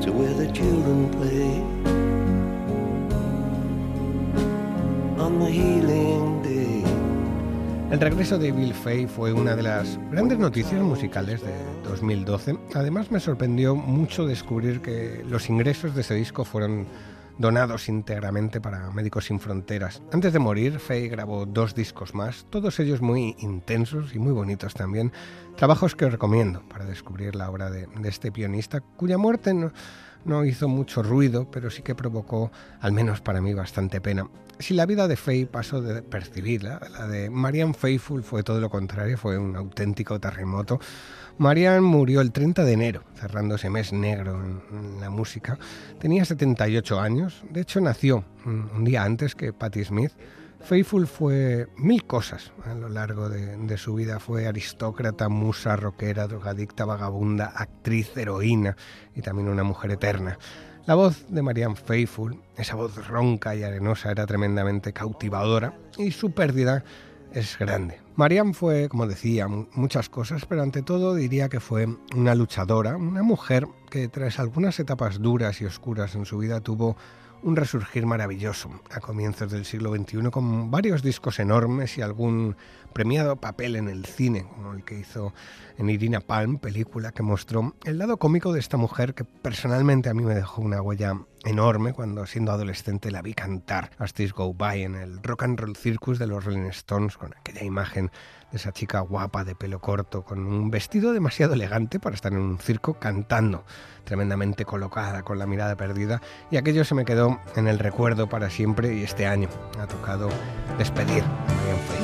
to where the children play on the healing day. El regreso de Bill Fay fue una de las grandes noticias musicales de 2012. Además, me sorprendió mucho descubrir que los ingresos de ese disco fueron donados íntegramente para Médicos Sin Fronteras. Antes de morir, Fay grabó 2 discos más, todos ellos muy intensos y muy bonitos también. Trabajos que os recomiendo para descubrir la obra de este pianista, cuya muerte no hizo mucho ruido, pero sí que provocó, al menos para mí, bastante pena. Si la vida de Fay pasó de percibirla, la de Marianne Faithfull fue todo lo contrario, fue un auténtico terremoto. Marianne murió el 30 de enero, cerrando ese mes negro en la música. Tenía 78 años, de hecho nació un día antes que Patti Smith. Faithfull fue 1000 cosas a lo largo de su vida. Fue aristócrata, musa, rockera, drogadicta, vagabunda, actriz, heroína y también una mujer eterna. La voz de Marianne Faithfull, esa voz ronca y arenosa, era tremendamente cautivadora y su pérdida es grande. Marianne fue, como decía, muchas cosas, pero ante todo diría que fue una luchadora, una mujer que tras algunas etapas duras y oscuras en su vida tuvo un resurgir maravilloso a comienzos del siglo XXI, con varios discos enormes y algún premiado papel en el cine, como el que hizo en Irina Palm, película que mostró el lado cómico de esta mujer que personalmente a mí me dejó una huella enorme cuando siendo adolescente la vi cantar As This Go By en el Rock and Roll Circus de los Rolling Stones, con aquella imagen de esa chica guapa de pelo corto, con un vestido demasiado elegante para estar en un circo cantando, tremendamente colocada, con la mirada perdida, y aquello se me quedó en el recuerdo para siempre y este año ha tocado despedir a Marianne Faithfull.